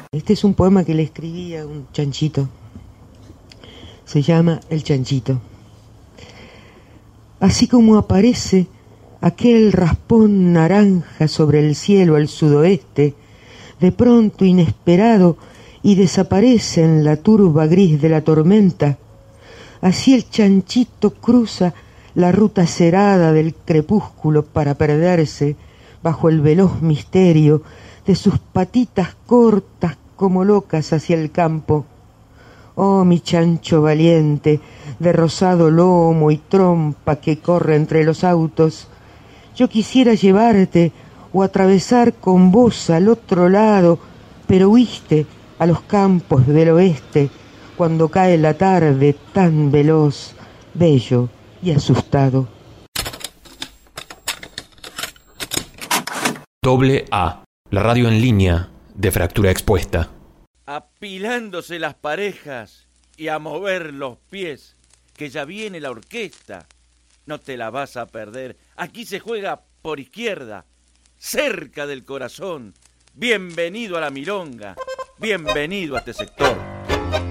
Este es un poema que le escribí a un chanchito. Se llama El chanchito. Así como aparece aquel raspón naranja sobre el cielo al sudoeste, de pronto inesperado, y desaparece en la turba gris de la tormenta, así el chanchito cruza la ruta cerada del crepúsculo para perderse bajo el veloz misterio de sus patitas cortas como locas hacia el campo. Oh, mi chancho valiente, de rosado lomo y trompa que corre entre los autos, yo quisiera llevarte o atravesar con vos al otro lado, pero huiste a los campos del oeste cuando cae la tarde tan veloz, bello y asustado. AA, la radio en línea de Fractura Expuesta. Apilándose las parejas y a mover los pies, que ya viene la orquesta. No te la vas a perder. Aquí se juega por izquierda, cerca del corazón. Bienvenido a la milonga, bienvenido a este sector.